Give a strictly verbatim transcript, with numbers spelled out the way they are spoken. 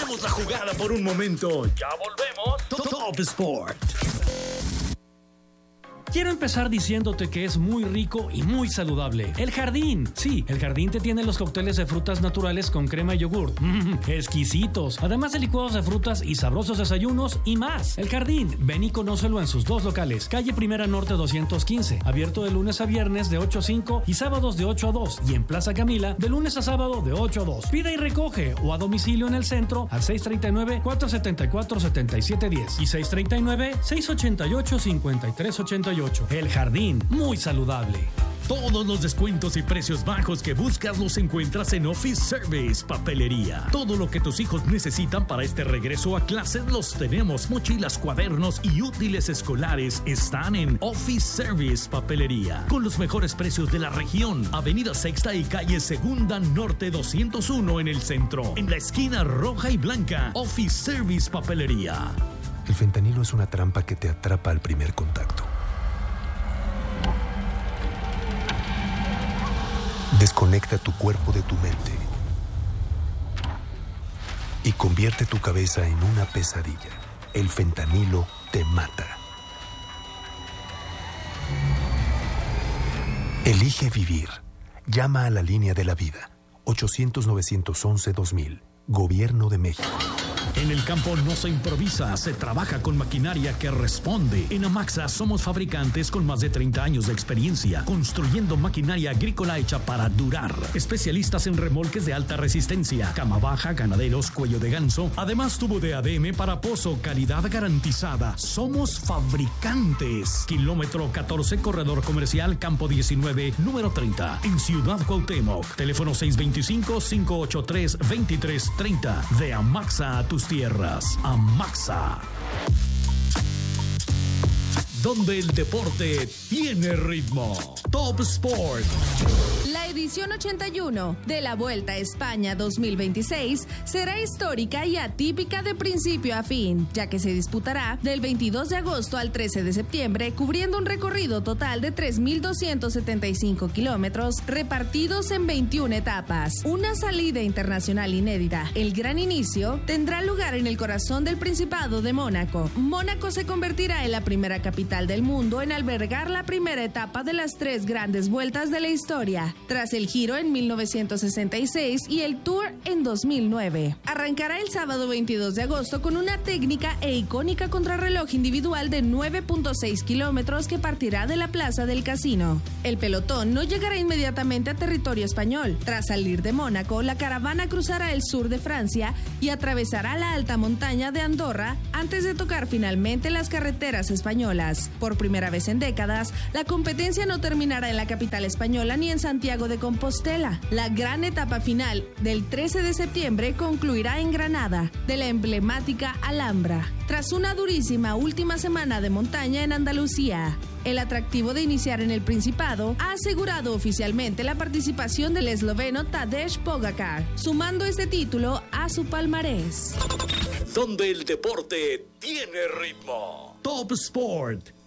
Paremos la jugada por un momento. Ya volvemos. Top Sport. Quiero empezar diciéndote que es muy rico y muy saludable. El Jardín. Sí, El Jardín te tiene los cócteles de frutas naturales con crema y yogurt. Mmm, exquisitos. Además de licuados de frutas y sabrosos desayunos y más. El Jardín. Ven y conócelo en sus dos locales. Calle Primera Norte doscientos quince. Abierto de lunes a viernes de ocho a cinco y sábados de ocho a dos. Y en Plaza Camila de lunes a sábado de ocho a dos. Pida y recoge o a domicilio en el centro al seis tres nueve, cuatro siete cuatro, siete siete uno cero y seis tres nueve, seis ocho ocho, cinco tres ocho ocho. El Jardín, muy saludable. Todos los descuentos y precios bajos que buscas los encuentras en Office Service Papelería. Todo lo que tus hijos necesitan para este regreso a clases los tenemos. Mochilas, cuadernos y útiles escolares están en Office Service Papelería. Con los mejores precios de la región. Avenida Sexta y calle Segunda Norte doscientos uno en el centro. En la esquina roja y blanca. Office Service Papelería. El fentanilo es una trampa que te atrapa al primer contacto. Desconecta tu cuerpo de tu mente y convierte tu cabeza en una pesadilla. El fentanilo te mata. Elige vivir. Llama a la línea de la vida. ochocientos, novecientos once, dos mil. Gobierno de México. En el campo no se improvisa, se trabaja con maquinaria que responde. En Amaxa somos fabricantes con más de treinta años de experiencia, construyendo maquinaria agrícola hecha para durar. Especialistas en remolques de alta resistencia, cama baja, ganaderos, cuello de ganso. Además, tubo de A D M para pozo, calidad garantizada. Somos fabricantes. Kilómetro catorce, corredor comercial, campo diecinueve, número treinta, en Ciudad Cuauhtémoc. Teléfono seis dos cinco, cinco ocho tres, dos tres tres cero. De Amaxa a tus tierras. Amaxa. Donde el deporte tiene ritmo. Top Sport. La edición ochenta y uno de la Vuelta a España dos mil veintiséis será histórica y atípica de principio a fin, ya que se disputará del veintidós de agosto al trece de septiembre, cubriendo un recorrido total de tres mil doscientos setenta y cinco kilómetros repartidos en veintiuna etapas. Una salida internacional inédita. El gran inicio tendrá lugar en el corazón del Principado de Mónaco. Mónaco se convertirá en la primera capital del mundo en albergar la primera etapa de las tres grandes vueltas de la historia, tras el Giro en mil novecientos sesenta y seis y el Tour en dos mil nueve. Arrancará el sábado veintidós de agosto con una técnica e icónica contrarreloj individual de nueve punto seis kilómetros que partirá de la Plaza del Casino. El pelotón no llegará inmediatamente a territorio español. Tras salir de Mónaco, la caravana cruzará el sur de Francia y atravesará la alta montaña de Andorra antes de tocar finalmente las carreteras españolas. Por primera vez en décadas, la competencia no terminará en la capital española ni en Santiago de Compostela. La gran etapa final del trece de septiembre concluirá en Granada, de la emblemática Alhambra, tras una durísima última semana de montaña en Andalucía. El atractivo de iniciar en el Principado ha asegurado oficialmente la participación del esloveno Tadej Pogačar, sumando este título a su palmarés. Donde el deporte tiene ritmo. Top Sport.